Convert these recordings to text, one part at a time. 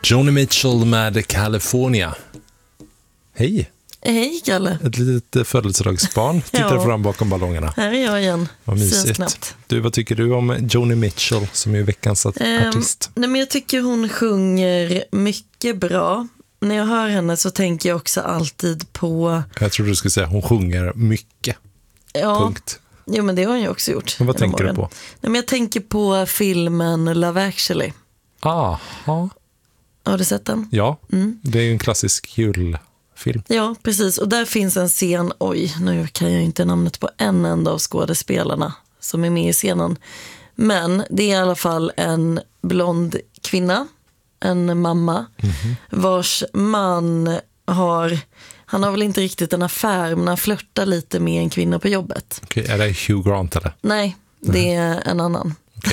Joni Mitchell med California. Hej. Hej, Kalle. Ett litet födelsedagsbarn tittar fram bakom ballongerna. Här är jag igen. Vad mysigt. Du, vad tycker du om Joni Mitchell som är veckans artist? Nej, men jag tycker hon sjunger mycket bra. När jag hör henne så tänker jag också alltid på... Jag tror du skulle säga hon sjunger mycket. Ja. Punkt. Jo, men det har hon ju också gjort. Men vad tänker du på? Nej, men jag tänker på filmen Love Actually. Aha. Har du sett den? Ja, det är ju en klassisk julfilm. Ja, precis. Och där finns en scen, nu kan jag inte namnet på en enda av skådespelarna som är med i scenen. Men det är i alla fall en blond kvinna, en mamma, vars man han har väl inte riktigt en affär, men han flörtar lite med en kvinna på jobbet. Okej, är det Hugh Grant eller? Nej, det är en annan. Okay.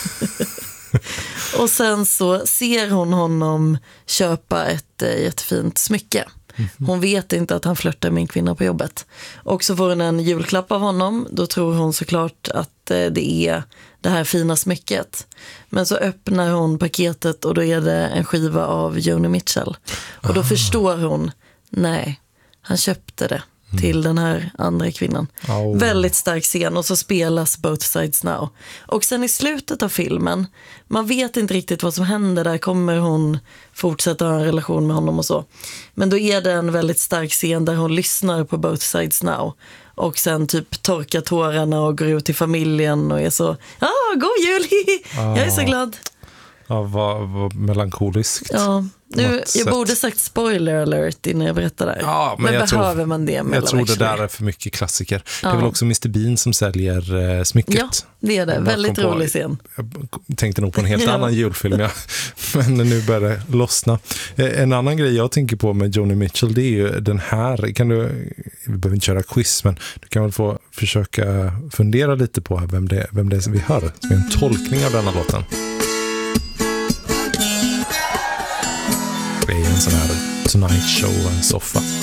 Och sen så ser hon honom köpa ett jättefint smycke. Hon vet inte att han flörtar med en kvinna på jobbet. Och så får hon en julklapp av honom. Då tror hon såklart att det är det här fina smycket. Men så öppnar hon paketet och då är det en skiva av Joni Mitchell. Och då förstår hon, nej, han köpte det till den här andra kvinnan. Väldigt stark scen, och så spelas Both Sides Now. Och sen i slutet av filmen, man vet inte riktigt vad som händer där. Kommer hon fortsätta ha en relation med honom och så. Men då är det en väldigt stark scen där hon lyssnar på Both Sides Now. Och sen typ torkar tårarna och går ut till familjen och är så, god jul, jag är så glad. Ja, vad melankoliskt. Ja, jag borde sagt spoiler alert innan jag berättar där. Ja, men behöver man det med? Jag tror det där är för mycket klassiker. Det är väl också Mr. Bean som säljer smycket. Ja, det är det. Väldigt rolig scen. Jag tänkte nog på en helt annan julfilm. Men nu börjar det lossna. En annan grej jag tänker på med Joni Mitchell, det är ju den här. Vi behöver inte köra quiz, men du kan väl få försöka fundera lite på vem det är vi hör. Som är en tolkning av denna låten. Det är en sån här Tonight Show, en soffa.